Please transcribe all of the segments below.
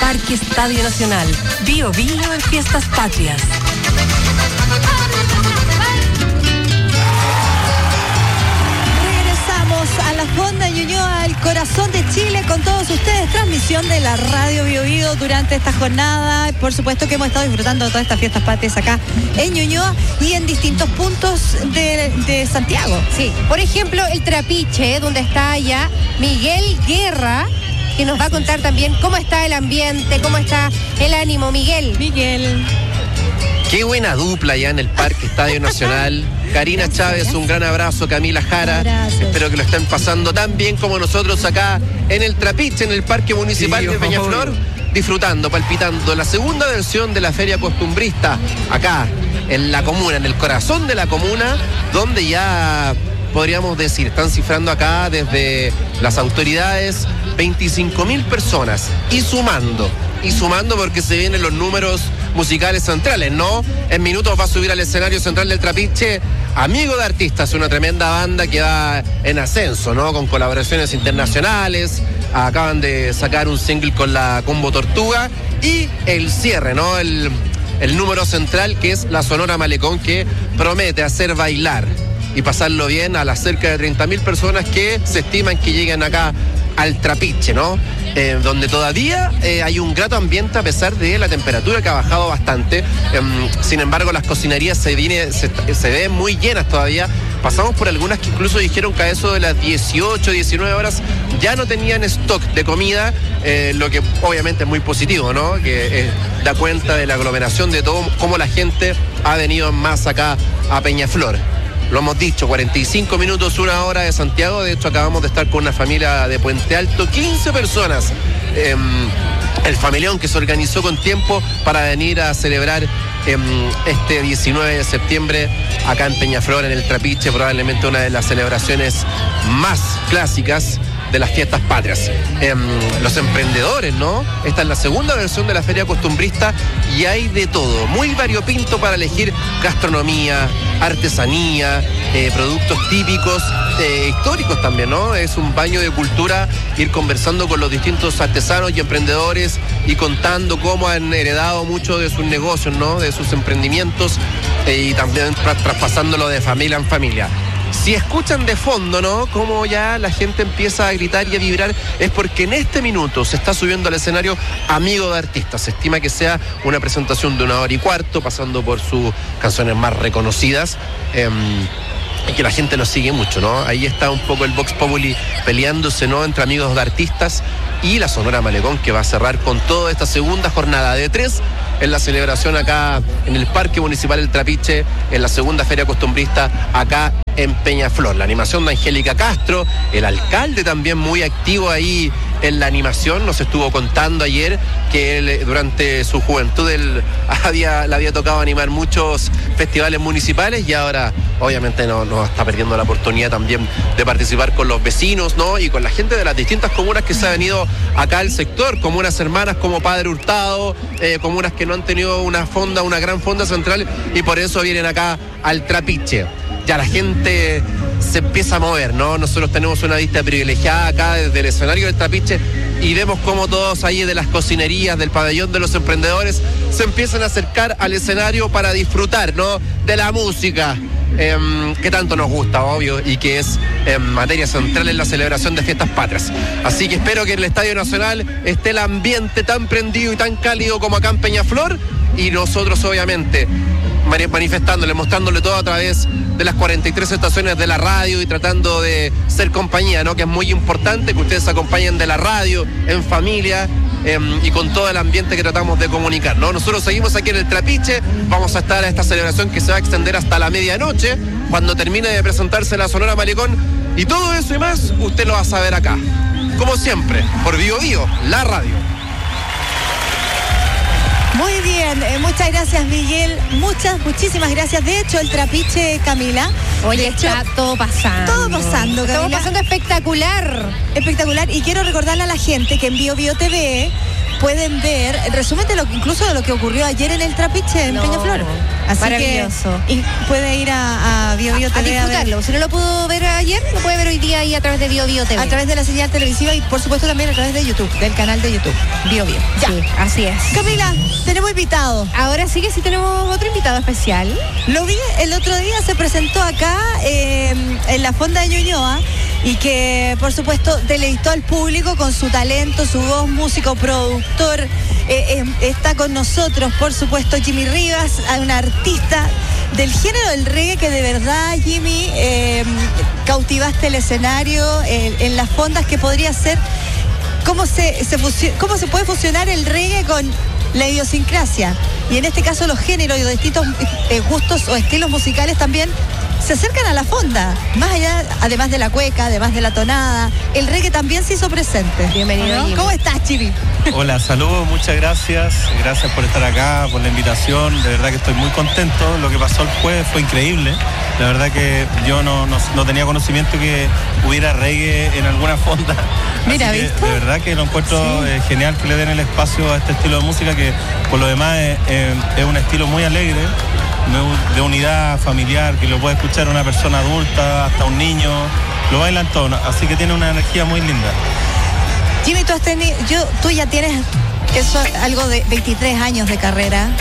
Parque Estadio Nacional. Bio Bio en Fiestas Patrias. A la Fonda Ñuñoa, el corazón de Chile, con todos ustedes, transmisión de la Radio Bio Bio durante esta jornada. Por supuesto que hemos estado disfrutando de todas estas fiestas patrias acá en Ñuñoa y en distintos puntos de Santiago. Sí, por ejemplo, el Trapiche, donde está allá Miguel Guerra, que nos va a contar también cómo está el ambiente, cómo está el ánimo. Miguel. Qué buena dupla ya en el Parque Estadio Nacional. Karina Chávez, un gran abrazo. Camila Jara, espero que lo estén pasando tan bien como nosotros acá en el Trapiche, en el Parque Municipal de Peñaflor, disfrutando, palpitando la segunda versión de la Feria Costumbrista, acá en la comuna, en el corazón de la comuna, donde ya podríamos decir, están cifrando acá desde las autoridades 25.000 personas y sumando porque se vienen los números musicales centrales, ¿no? En minutos va a subir al escenario central del Trapiche Amigo de Artistas, una tremenda banda que va en ascenso, ¿no? Con colaboraciones internacionales, acaban de sacar un single con la Combo Tortuga y el cierre, ¿no? El número central, que es la Sonora Malecón, que promete hacer bailar y pasarlo bien a las cerca de 30.000 personas que se estiman que lleguen acá al Trapiche, ¿no? Donde todavía hay un grato ambiente a pesar de la temperatura que ha bajado bastante. Sin embargo, las cocinerías se ven muy llenas todavía. Pasamos por algunas que incluso dijeron que a eso de las 18, 19 horas ya no tenían stock de comida, lo que obviamente es muy positivo, ¿no? Que da cuenta de la aglomeración de todo, cómo la gente ha venido más acá a Peñaflor. Lo hemos dicho, 45 minutos, 1 hora de Santiago. De hecho, acabamos de estar con una familia de Puente Alto, 15 personas. El familión que se organizó con tiempo para venir a celebrar este 19 de septiembre acá en Peñaflor, en el Trapiche, probablemente una de las celebraciones más clásicas de las fiestas patrias. Los emprendedores, ¿no? Esta es la segunda versión de la Feria Costumbrista y hay de todo, muy variopinto para elegir: gastronomía, artesanía, productos típicos, históricos también, ¿no? Es un baño de cultura ir conversando con los distintos artesanos y emprendedores y contando cómo han heredado mucho de sus negocios, ¿no? De sus emprendimientos, y también traspasándolo de familia en familia. Si escuchan de fondo, ¿no? Como ya la gente empieza a gritar y a vibrar, es porque en este minuto se está subiendo al escenario Amigo de Artistas. Se estima que sea una presentación de 1 hora y cuarto, pasando por sus canciones más reconocidas. Y que la gente lo sigue mucho, ¿no? Ahí está un poco el Vox Populi peleándose, ¿no? Entre Amigos de Artistas y la Sonora Malecón, que va a cerrar con toda esta segunda jornada de 3 en la celebración acá en el Parque Municipal del Trapiche, en la segunda Feria Costumbrista acá en Peñaflor. La animación de Angélica Castro, el alcalde también muy activo ahí en la animación, nos estuvo contando ayer que él durante su juventud le había tocado animar muchos festivales municipales y ahora obviamente no está perdiendo la oportunidad también de participar con los vecinos, ¿no? Y con la gente de las distintas comunas que se ha venido acá al sector, comunas hermanas como Padre Hurtado, comunas que no han tenido una gran fonda central y por eso vienen acá al Trapiche. Ya la gente se empieza a mover, ¿no? Nosotros tenemos una vista privilegiada acá desde el escenario del Trapiche y vemos cómo todos ahí de las cocinerías, del pabellón de los emprendedores, se empiezan a acercar al escenario para disfrutar, ¿no? De la música que tanto nos gusta, obvio, y que es materia central en la celebración de fiestas patrias. Así que espero que en el Estadio Nacional esté el ambiente tan prendido y tan cálido como acá en Peñaflor, y nosotros obviamente manifestándole, mostrándole todo a través de las 43 estaciones de la radio y tratando de ser compañía, ¿no? Que es muy importante que ustedes acompañen de la radio, en familia, y con todo el ambiente que tratamos de comunicar, ¿no? Nosotros seguimos aquí en el Trapiche, vamos a estar a esta celebración que se va a extender hasta la medianoche, cuando termine de presentarse la Sonora Malecón, y todo eso y más, usted lo va a saber acá, como siempre, por Bio Bio, la radio. Muy bien, muchas gracias, Miguel, muchísimas gracias. De hecho, el Trapiche, Camila, oye, está todo pasando. Todo pasando, Camila. Todo pasando espectacular. Espectacular, y quiero recordarle a la gente que en Bio Bio TV pueden ver el resumen incluso de lo que ocurrió ayer en el Trapiche, en Peñaflor. Así Maravilloso. que y puede ir a Bio Bio A TV a ver. disfrutarlo. Si no lo pudo ver ayer, lo puede ver hoy día ahí a través de Bio Bio TV. A través de la señal televisiva y por supuesto también a través de YouTube, del canal de YouTube, Bio Bio. Ya. Sí, así es. Camila, tenemos invitado. Ahora sí que sí tenemos otro invitado especial. Lo vi el otro día, se presentó acá en la Fonda de Ñuñoa y que por supuesto deleitó al público con su talento, su voz, músico, productor. Está con nosotros, por supuesto, Jimmy Rivas, un artista del género del reggae que de verdad, Jimmy, cautivaste el escenario en las fondas, que podría ser cómo se puede fusionar el reggae con la idiosincrasia. Y en este caso los géneros y los distintos gustos o estilos musicales también se acercan a la fonda. Más allá, además de la cueca, además de la tonada, el reggae también se hizo presente. Bienvenido, ¿no? Jimmy. ¿Cómo estás, Jimmy? Hola, saludos, muchas gracias. Gracias por estar acá, por la invitación. De verdad que estoy muy contento. Lo que pasó el jueves fue increíble. La verdad que yo no tenía conocimiento que hubiera reggae en alguna fonda. Mira, Así que, ¿viste? de verdad que lo encuentro genial que le den el espacio a este estilo de música, que por lo demás es un estilo muy alegre, de unidad familiar, que lo puede escuchar una persona adulta, hasta un niño, lo bailan todo, así que tiene una energía muy linda. Jimmy, tú ya tienes eso, algo de 23 años de carrera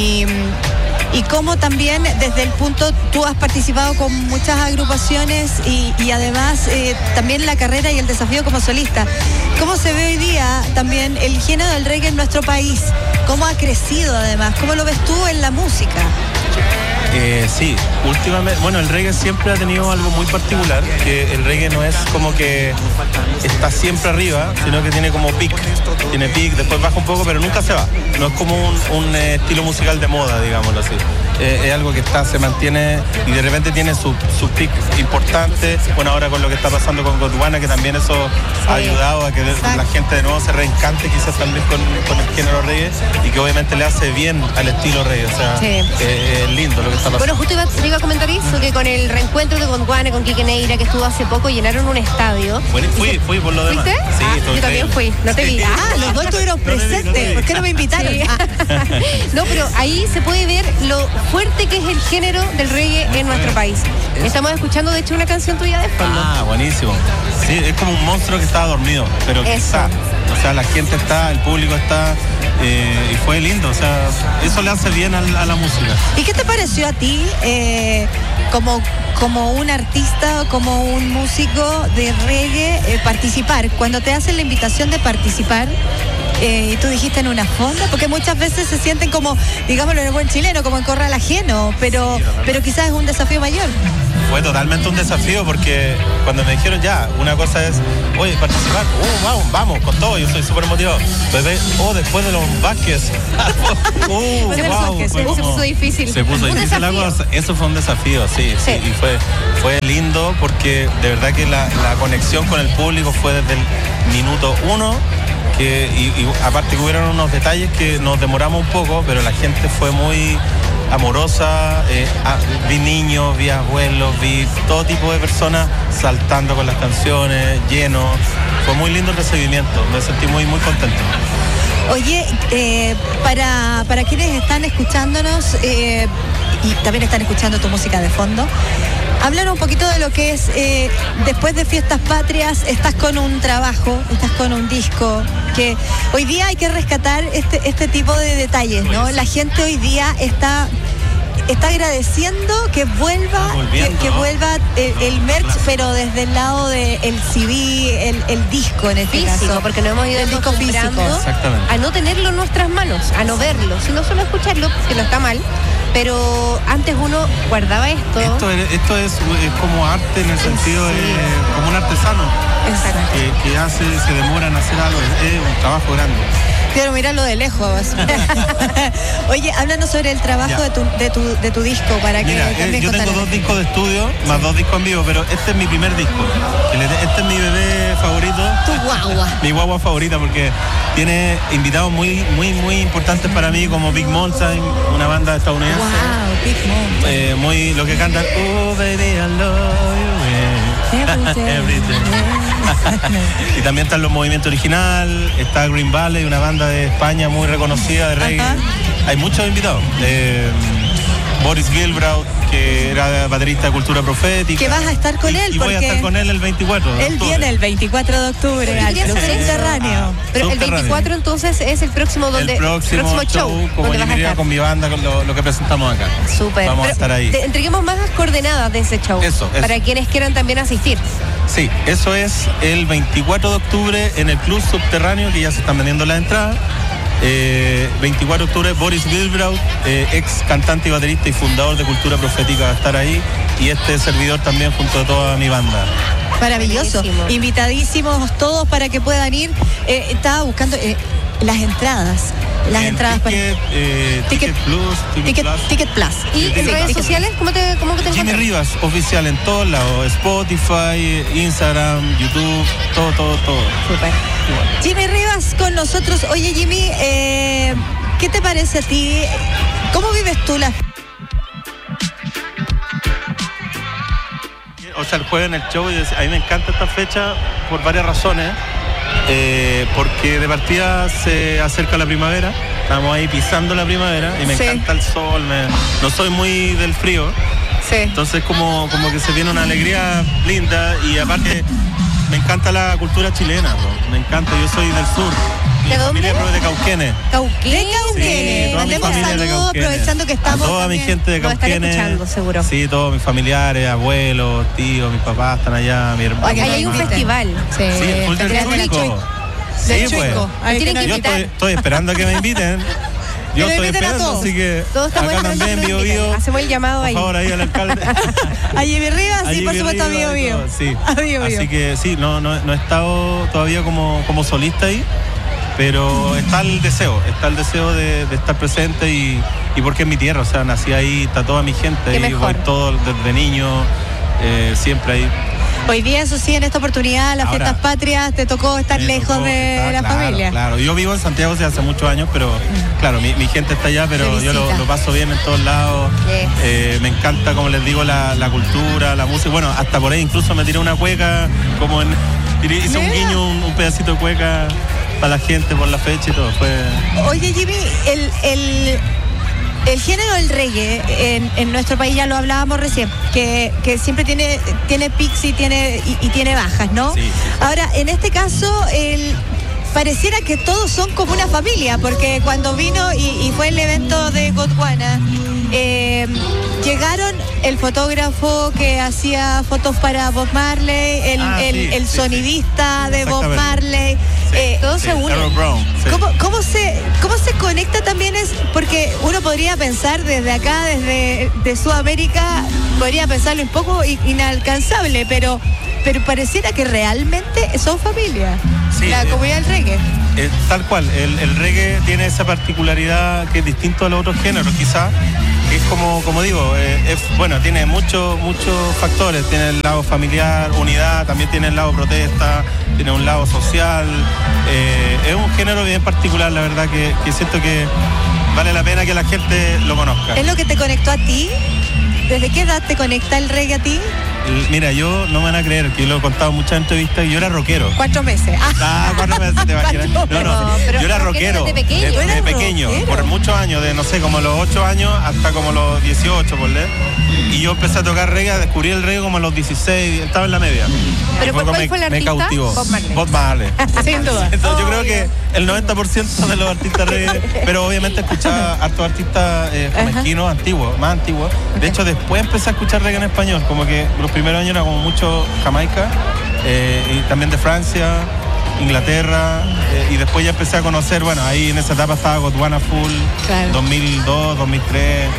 y cómo también desde el punto, tú has participado con muchas agrupaciones y además también la carrera y el desafío como solista. ¿Cómo se ve hoy día también el género del reggae en nuestro país? ¿Cómo ha crecido además? ¿Cómo lo ves tú en la música? Sí, últimamente, bueno, el reggae siempre ha tenido algo muy particular, que el reggae no es como que está siempre arriba, sino que tiene como pic, después baja un poco, pero nunca se va. No es como un estilo musical de moda, digámoslo así. Es algo que se mantiene y de repente tiene su pic importante. Bueno, ahora con lo que está pasando con Gondwana, que también eso ha ayudado a que la gente de nuevo se reencante quizás también con el género reggae, y que obviamente le hace bien al estilo reggae. O sea, es lindo lo que está pasando. Bueno, justo iba a comentar eso, que con el reencuentro de Gondwana con Quique Neira, que estuvo hace poco, llenaron un estadio. Bueno, fui por lo demás. ¿Fuiste? Sí, Yo también fui, no te vi. Los dos estuvieron presentes. ¿Por qué no me invitaron? Sí. No, pero ahí se puede ver lo fuerte que es el género del reggae en nuestro país. Estamos escuchando, de hecho, una canción tuya de fondo. Ah, buenísimo. Sí, es como un monstruo que estaba dormido, pero que Eso. está. O sea, la gente está, el público está, y fue lindo. O sea, eso le hace bien a la música. ¿Y qué te pareció a ti como un artista o como un músico de reggae participar? Cuando te hacen la invitación de participar, y tú dijiste en una fonda, porque muchas veces se sienten como, digámoslo en el buen chileno, como en corral ajeno, pero quizás es un desafío mayor. Fue totalmente un desafío, porque cuando me dijeron ya, una cosa es, oye, participar, vamos, con todo, yo soy súper motivado. Después de los Vázquez. Se puso difícil. Se puso Un difícil la desafío. cosa. Eso fue un desafío, sí. Y fue lindo, porque de verdad que la conexión con el público fue desde el minuto 1. Y aparte que hubieron unos detalles que nos demoramos un poco, pero la gente fue muy amorosa. Vi niños, vi abuelos, vi todo tipo de personas saltando con las canciones, llenos. Fue muy lindo el recibimiento, me sentí muy, muy contento. Oye, para quienes están escuchándonos y también están escuchando tu música de fondo, háblanos un poquito de lo que es, después de Fiestas Patrias, estás con un trabajo, estás con un disco, que hoy día hay que rescatar este tipo de detalles, ¿no? La gente hoy día está agradeciendo que vuelva, que vuelva el merch, pero desde el lado del CD, el disco en este Físico, caso. porque nos hemos ido el disco acostumbrando físico. Exactamente. a no tenerlo en nuestras manos, a no verlo, sino solo escucharlo, que no está mal, pero antes uno guardaba esto. Esto es como arte, en el sentido de como un artesano. Exacto. Que se demora en hacer algo, es un trabajo grande. Quiero mirarlo de lejos. Oye, háblanos sobre el trabajo de tu disco, para que Mira, también yo tengo contarle. 2 discos de estudio, más 2 discos en vivo, pero este es mi primer disco. Este es mi bebé favorito. Tu guagua. Mi guagua favorita, porque tiene invitados muy, muy, muy importantes para mí, como Big Mountain, una banda estadounidense. Wow, Big Mom. Muy lo que cantan, oh baby I love you, everything. Y también están los Movimiento Original, está Green Valley, una banda de España muy reconocida de reggae. Ajá. Hay muchos invitados. Boris Gilbrau, que era baterista de Cultura Profética. Que vas a estar con él, y voy a estar con él el 24 de él octubre. viene el 24 de octubre al Club Subterráneo. Pero el 24 entonces es el próximo el próximo show, como yo diría, con mi banda, con lo que presentamos acá. Súper. Vamos a estar ahí. Entreguemos más las coordenadas de ese show. Eso. Para quienes quieran también asistir. Sí, eso es el 24 de octubre en el Club Subterráneo, que ya se están vendiendo las entradas. 24 de octubre, Boris Gilbrau, ex cantante y baterista y fundador de Cultura Profética, va a estar ahí, y este servidor también junto a toda mi banda. Maravilloso. Buenísimo. Invitadísimos todos para que puedan ir. Estaba buscando las entradas. Las entradas Ticket Plus, Ticket Plus. ¿Y en redes sociales? ¿Cómo te Jimmy encuentras? Rivas, oficial en todos lados, Spotify, Instagram, YouTube, todo. Súper. Jimmy Rivas con nosotros. Oye, Jimmy, ¿qué te parece a ti? ¿Cómo vives tú la... O sea, el jueves en el show, a mí me encanta esta fecha por varias razones. Porque de partida se acerca la primavera, estamos ahí pisando la primavera y me encanta el sol, no soy muy del frío, entonces como que se viene una alegría linda, y aparte me encanta la cultura chilena, me encanta, yo soy del sur. Mi familia es de Cauquenes. ¿Cauquenes? De Cauquenes. Sí, Mandemos saludos aprovechando que estamos. A toda mi gente de Cauquenes. Nos están escuchando, seguro. Sí, todos mis familiares, abuelos, tíos, mis papás están allá, mi hermano. Ahí hay un festival. Sí, el Full del Chuico. Sí, pues. Yo estoy esperando a que me inviten. Yo estoy esperando, así que todos estamos acá también, Bio Bio. Hacemos el llamado ahí. Por favor, ahí al alcalde. A Jimmy Rivas, sí, por supuesto, a Bio Bio. Sí. Bio Bio. Así que sí, no he estado todavía como solista ahí, pero está el deseo de estar presente, y porque es mi tierra, o sea, nací ahí, está toda mi gente, y voy todo desde niño, siempre ahí. Hoy día, eso sí, en esta oportunidad, las fiestas patrias, te tocó estar lejos de la familia. Claro, yo vivo en Santiago desde hace muchos años, pero claro, mi gente está allá, pero yo lo paso bien en todos lados. Me encanta, como les digo, la cultura, la música. Bueno, hasta por ahí incluso me tiré una cueca, hice un guiño, un pedacito de cueca para la gente por la fecha y todo. Oye, Jimmy, el género del reggae en nuestro país, ya lo hablábamos recién, que siempre tiene pics y tiene bajas, ¿no? Sí. Ahora, en este caso, pareciera que todos son como una familia, porque cuando vino y fue el evento de Gondwana, llegaron el fotógrafo que hacía fotos para Bob Marley, el sonidista de Bob Marley, todos se unen. ¿Cómo se conecta también? Porque uno podría pensar desde acá, desde Sudamérica, podría pensarlo un poco inalcanzable, pero pareciera que realmente son familia, la comunidad del reggae. Tal cual, el reggae tiene esa particularidad que es distinto a los otros géneros, quizás. Es como digo, tiene muchos factores. Tiene el lado familiar, unidad, también tiene el lado protesta, tiene un lado social. Es un género bien particular, la verdad, que siento que vale la pena que la gente lo conozca. ¿Es lo que te conectó a ti? ¿Desde qué edad te conecta el reggae a ti? Mira, yo no me van a creer, que yo lo he contado en muchas entrevistas, y yo era rockero. 4 meses. 4 meses, te imaginas. No, yo era rockero. ¿De pequeño? De pequeño, por muchos años, de no sé, como los 8 años hasta como los 18, por leer. Y yo empecé a tocar reggae, descubrí el reggae como a los 16, estaba en la media. ¿Pero cuál fue el artista? Me cautivó. Bob Marley. Sin duda. Entonces yo creo que el 90% de los artistas reggae, pero obviamente escuchaba hartos artistas jamaiquinos más antiguos. De hecho, después empecé a escuchar reggae en español, como que los primeros años era como mucho Jamaica, y también de Francia, Inglaterra, y después ya empecé a conocer, ahí en esa etapa estaba Gondwana Full, claro. 2002, 2003,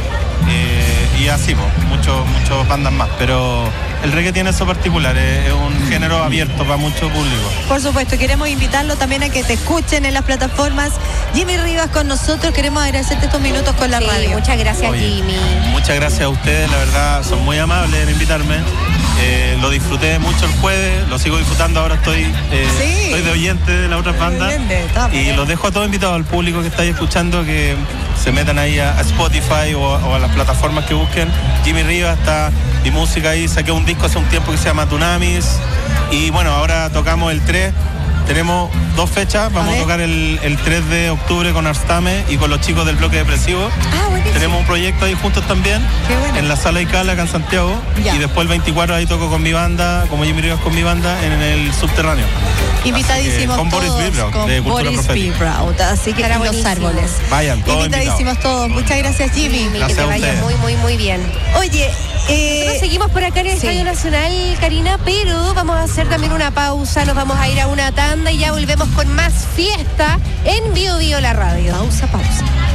y así, muchos bandas más, pero el reggae tiene eso particular, es un género abierto para mucho público. Por supuesto, queremos invitarlo también a que te escuchen en las plataformas. Jimmy Rivas con nosotros, queremos agradecerte estos minutos con la radio. Muchas gracias, Jimmy. Muchas gracias a ustedes, la verdad, son muy amables en invitarme. Lo disfruté mucho el jueves, lo sigo disfrutando, ahora estoy de oyente de las otras bandas, y los dejo a todos invitados, al público que estáis escuchando, que se metan ahí a Spotify o a las plataformas que busquen. Jimmy Rivas, está mi música ahí, saqué un disco hace un tiempo que se llama Tunamis, y ahora tocamos el 3, Tenemos 2 fechas, vamos a tocar el 3 de octubre con Arstame y con los chicos del Bloque Depresivo. Buenísimo. Tenemos un proyecto ahí juntos también, en la Sala Icala acá en Santiago. Ya. Y después el 24 ahí toco con mi banda, como Jimmy Rivas con mi banda, en el subterráneo. Invitadísimos con todos. Boris Bilbraut, Con de Cultura Boris Profética. Bilbraut, así que Estará en los buenísimo. árboles. Vayan, todos Invitadísimos todos. Muchas gracias, Jimmy. Que Gracias te a vaya ustedes. muy, muy, muy bien. Oye, Nosotros seguimos por acá en el Estadio Nacional, Karina, pero vamos a hacer también una pausa, nos vamos a ir a una tanda y ya volvemos con más fiesta en Bio Bio la radio. pausa.